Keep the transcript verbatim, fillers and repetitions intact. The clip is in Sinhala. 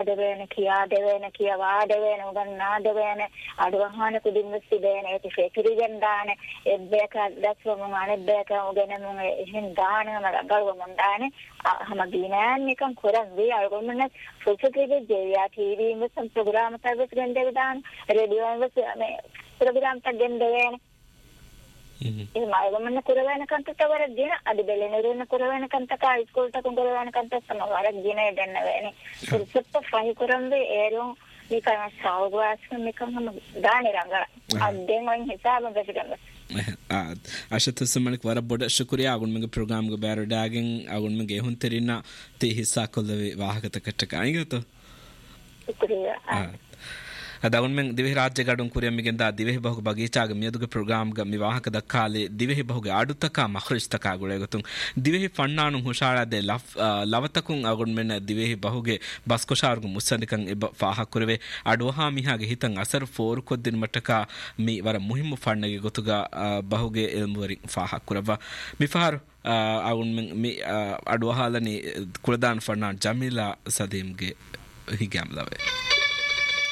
ආදවේන කියා දෙවේන කියා වාදවේන උගන්නාදවේන අඩවහාන කුදින්වස්සිදේන ඒති ෆේකිරිගෙන් දාන එබ්බේක දස්වම අනෙබ්බේක උගෙන මුන් එහෙන් දාන මරගල්වම දාන හම දීනන් නිකන් කොරන් වේ අල්ගොමන සොසයිටි ජේයා ටීවී ඉන්වස්ම් ප්‍රෝග්‍රෑම් සර්විස් ගෙන්දේ දාන රේඩියෝ ඉන්වස් මේ ප්‍රෝග්‍රෑම් තගෙන් දෙවේන ඒ මායගමන කුරවැන කන්තතවර දින අද බෙලෙනරුන කුරවැන කන්තක ස්කූල් තක කුරවැන කන්ත සමවර දින දෙන්න වෙන්නේ සුප්ප ෆයි කුරම්බේ ඒරෝ නිකන් සාවගාස් නිකන් හම දානේ රංග අද්දෙන් වයින් හිතාබ බෙසගන්න අශත සමලක් වර බොඩ ශුක්‍රියා අගුන්මගේ ප්‍රෝග්‍රෑම් ගේ බෑර ඩාගෙන් අගුන්මගේ හුන් තෙරිනා තේ හිස්සා කොල්ලවේ වාහකත කට්ටක අයිගතෝ ශුක්‍රියා ಅದವನ್ಮೆಂಗ್ ದಿವೆ ರಾಜ್ಯ ಗಡುಂ ಕುರಿಯಮ್ಮಿಗೆಂದ ದಿವೆ ಬಹುಗ ಬಗೀಚಾಗ ಮಿಯದುಗೆ ಪ್ರೋಗ್ರಾಮ್ ಗ ಮಿವಾಹಕ ದಕ್ಕಾಲೆ ದಿವೆ ಬಹುಗ ಆಡುತಕ ಮಖ್ರಿಸ್ತಕ ಗುಳೆಗತುಂ ದಿವೆ ಫಣ್ಣಾನು ಹುಷಾಳದೆ ಲಫ್ ಲವತಕುಂ ಅಗುನ್ಮೆನ ದಿವೆ ಬಹುಗೆ ಬಸ್ಕೊಶಾರ್ಗು ಮುಸಂದಿಕಂ ಎಬ ಫಾಹ ಕುರವೆ ಅಡುಹಾ ಮಿಹಾಗೆ ಹಿತಂ ಅಸರ್ ಫೋರ್ ಕೊದ್ದಿನ ಮಟ್ಟಕ ಮಿ ವರ ಮುಹಿಮ್ಮು ಫಣ್ಣಗೆ ಗೊತುಗ ಬಹುಗೆ ಎಲ್ಮುವರಿ ಫಾಹ ಕುರವ ಮಿಫಾರ್ ಅಗುನ್ಮೆಂಗ್ ಮಿ ಅಡುಹಾಲನಿ ಕುಳದಾನ್ ಫಣ್ಣಾನ್ ಜಮೀಲಾ ಸದೀಮ್ಗೆ ಹಿಗ್ಯಾಮ್ಲವೆ